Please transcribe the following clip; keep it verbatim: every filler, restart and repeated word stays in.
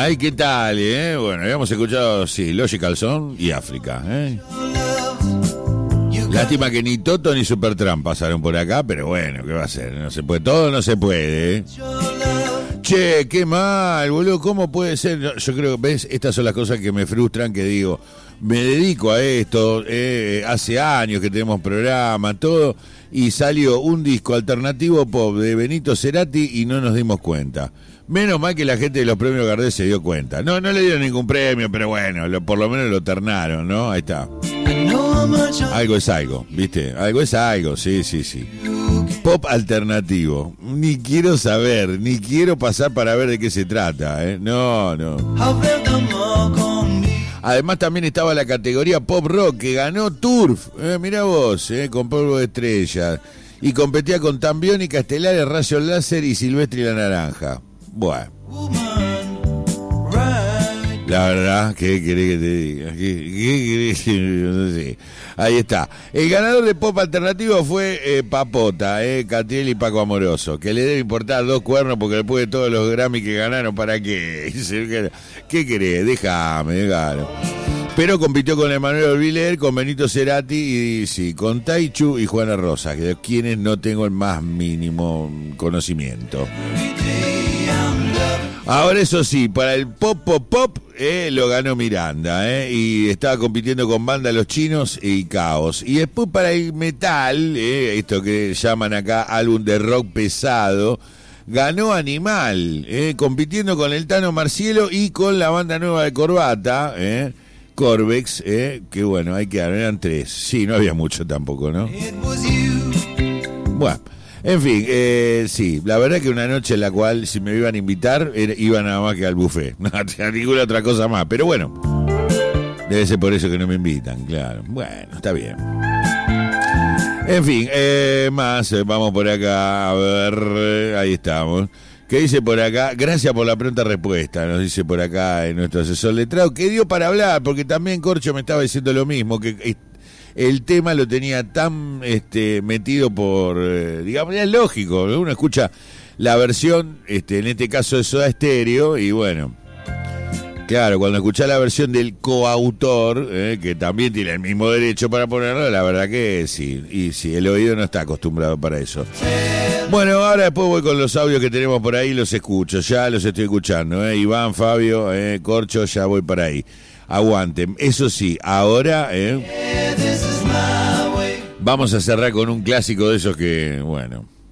Ay, ¿qué tal, eh? Bueno, habíamos escuchado, sí, Logical Song y África, ¿eh? Lástima que ni Toto ni Supertramp pasaron por acá, pero bueno, ¿qué va a hacer? No se puede, todo no se puede, ¿eh? Che, qué mal, boludo, ¿cómo puede ser? Yo creo, ¿ves? Estas son las cosas que me frustran, que digo, me dedico a esto, eh, hace años que tenemos programa, todo, y salió un disco alternativo pop de Benito Cerati y no nos dimos cuenta. Menos mal que la gente de los premios Gardel se dio cuenta. No, no le dieron ningún premio, pero bueno, lo, por lo menos lo ternaron, ¿no? Ahí está. Algo es algo, ¿viste? Algo es algo, sí, sí, sí. Pop alternativo. Ni quiero saber, ni quiero pasar para ver de qué se trata, ¿eh? No, no. Además también estaba la categoría Pop Rock, que ganó Turf. Eh, mirá vos, eh, con Polvo de Estrella. Y competía con Tambiónica, Estelares, Rayo Láser y Silvestre y la Naranja. Bueno. La verdad, ¿qué querés que te diga? ¿Qué, qué querés que no sé? Ahí está. El ganador de pop alternativo fue eh, Papota, eh, Catriel y Paco Amoroso, que le debe importar dos cuernos porque después de todos los Grammy que ganaron, ¿para qué? ¿Qué querés? Déjame, déjame. Pero compitió con Emanuel Orbiler, con Benito Cerati y sí, con Taichu y Juana Rosa, de quienes no tengo el más mínimo conocimiento. Ahora eso sí, para el pop pop pop eh, lo ganó Miranda, eh, y estaba compitiendo con Banda Los Chinos y Caos. Y después para el metal, eh, esto que llaman acá álbum de rock pesado, ganó Animal, eh, compitiendo con el Tano Marcielo y con la banda nueva de Corbata, eh, Corvex, eh, que bueno, hay que dar, eran tres. Sí, no había mucho tampoco, ¿no? Bueno. En fin, eh, sí, la verdad que una noche en la cual si me iban a invitar, era, iba nada más que al buffet, no a ninguna otra cosa más, pero bueno, debe ser por eso que no me invitan, claro, bueno, está bien. En fin, eh, más, eh, vamos por acá, a ver, eh, ahí estamos. ¿Qué dice por acá? Gracias por la pronta respuesta, nos dice por acá en nuestro asesor letrado, que dio para hablar, porque también Corcho me estaba diciendo lo mismo, que el tema lo tenía tan este, metido por, eh, digamos, es lógico, uno escucha la versión, este, en este caso de Soda Stereo, y bueno, claro, cuando escuchás la versión del coautor, eh, que también tiene el mismo derecho para ponerlo, la verdad que sí, y sí, el oído no está acostumbrado para eso. Bueno, ahora después voy con los audios que tenemos por ahí, los escucho, ya los estoy escuchando, eh, Iván, Fabio, eh, Corcho, ya voy para ahí. Aguanten, eso sí, ahora eh, vamos a cerrar con un clásico de esos que, bueno,